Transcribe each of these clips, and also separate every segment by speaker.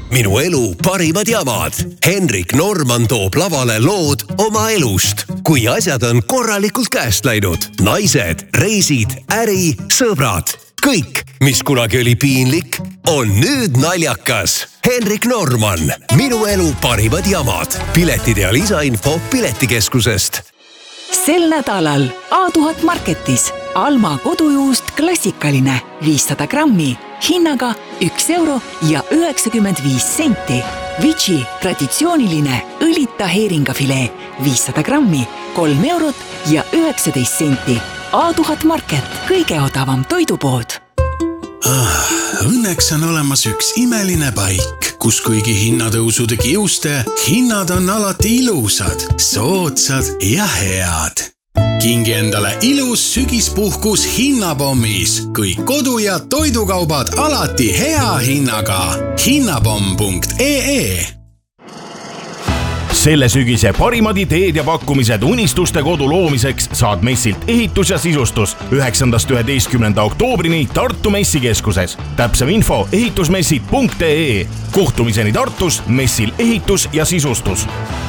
Speaker 1: minu elu parimad jamad. Henrik Norman toob lavale lood oma elust, kui asjad on korralikult käest läinud. Naised, reisid, äri, sõbrad. Kõik, mis kunagi oli piinlik, on nüüd naljakas. Henrik Norman, minu elu parimad jamad. Piletid ja lisainfo Piletikeskusest.
Speaker 2: Sel nädalal A1000 Marketis Alma kodujuust klassikaline 500 grammi hinnaga 1 euro ja 95 senti. Vici traditsiooniline õlita heeringafilee 500 grammi 3 eurot ja 19 senti. A1000 Market, kõige odavam toidupood.
Speaker 3: Õnneks on olemas üks imeline paik, kus kuigi hinnatõusude kiuste, hinnad on alati ilusad, soodsad ja head. Kingi endale ilus sügispuhkus hinnapommis. Kõik kodu- ja toidukaubad alati hea hinnaga. Hinnapomm.ee.
Speaker 4: Selle sügise parimad ideed ja pakkumised unistuste kodu loomiseks saad messilt Ehitus ja sisustus 9.–11. oktoobrini Tartu messikeskuses. Täpsem info ehitusmessid.ee. Kohtumiseni Tartus messil Ehitus ja sisustus.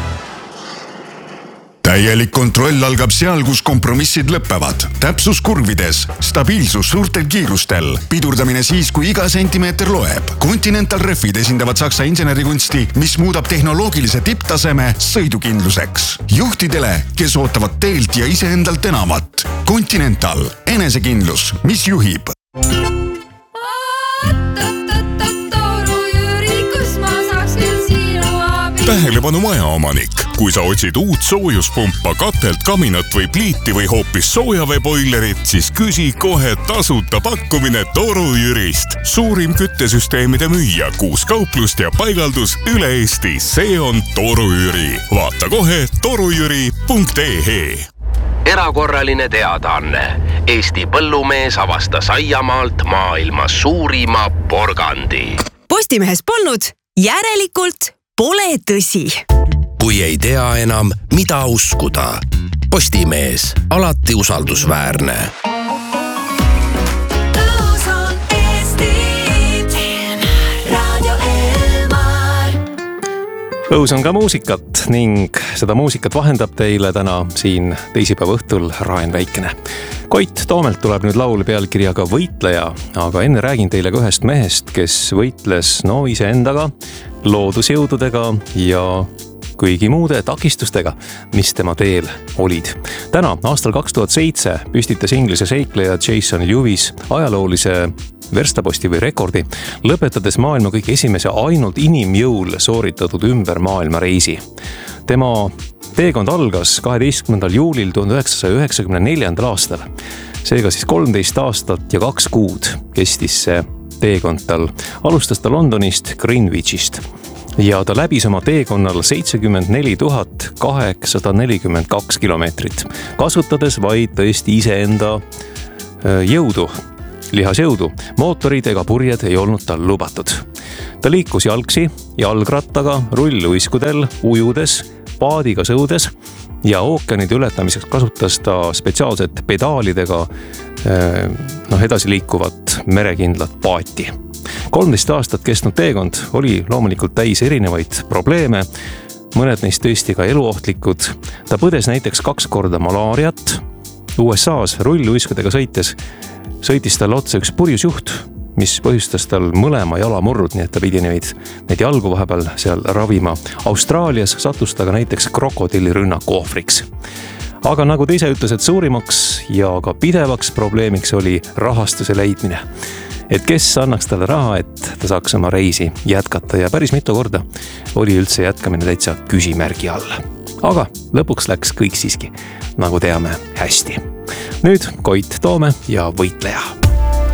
Speaker 5: Täielik kontroll algab seal, kus kompromissid lõppevad. Täpsus kurvides, stabiilsus suurtel kiirustel, pidurdamine siis, kui iga sentimeeter loeb. Continental Refid esindavad saksa insenerikunsti, mis muudab tehnoloogilise tipptaseme sõidukindluseks. Juhtidele, kes ootavad teelt ja iseendalt enamat. Continental, enesekindlus, mis juhib.
Speaker 6: Tähelepanu majaomanik. Kui sa otsid uut soojuspumpa, katelt, kaminat või pliiti või hoopis soojaveeboilerit, siis küsi kohe tasuta pakkumine Toru Jürist. Suurim küttesüsteemide müüja, 6 kauplust ja paigaldus üle Eesti. See on Toru Jüri. Vaata kohe torujüri.ee.
Speaker 7: Erakorraline teadaanne. Eesti põllumees avastas aiamaalt maailma suurima porgandi.
Speaker 8: Postimehes polnud, järelikult pole tõsi.
Speaker 1: Kui ei tea enam, mida uskuda. Postimees, alati usaldusväärne.
Speaker 9: Tõus on Eestit, Radio Elmar.
Speaker 10: Õus on ka muusikat ning seda muusikat vahendab teile täna siin teisipäeva õhtul Raen Väikene. Koit Toomelt tuleb nüüd laul pealkirjaga Võitleja, aga enne räägin teile ka ühest mehest, kes võitles iseendaga, loodusjõududega ja kõigi muude takistustega, mis tema teel olid. Täna, aastal 2007, püstitas Inglise seikleja Jason Lewis ajaloolise verstaposti või rekordi, lõpetades maailma kõige esimese ainult inimjõul sooritatud ümber maailma reisi. Tema teekond algas 12. juulil 1994. aastal. Seega siis 13 aastat ja 2 kuud kestis see teekond tal. Alustas ta Londonist Greenwichist ja ta läbis oma teekonnal 74 842 kilomeetrit, kasutades vaid tõesti iseenda jõudu, lihasjõudu. Mootorid ega purjed ei olnud tal lubatud. Ta liikus jalgsi, jalgrattaga, rulluiskudel, ujudes, paadiga sõudes ja ookeanide ületamiseks kasutas ta spetsiaalset pedaalidega edasi liikuvat merekindlat paati. 13 aastat kestnud teekond oli loomulikult täis erinevaid probleeme, mõned neist tõesti ka eluohtlikud. Ta põdes näiteks 2 korda malaariat. USA's rulluiskudega sõitis tal otsa üks purjus juht, mis põhjustas tal mõlema jalamurrud, nii et ta pidi neid jalgu vahepeal seal ravima. Austraalias sattus ta ka näiteks krokodillirünnaku ohvriks. Aga nagu ta ise ütles, et suurimaks ja ka pidevaks probleemiks oli rahastuse leidmine. Et kes annaks talle raha, et ta saaks oma reisi jätkata ja päris mitu korda oli üldse jätkamine täitsa küsimärgi all. Aga lõpuks läks kõik siiski, nagu teame, hästi. Nüüd Koit Toome ja Võitleja.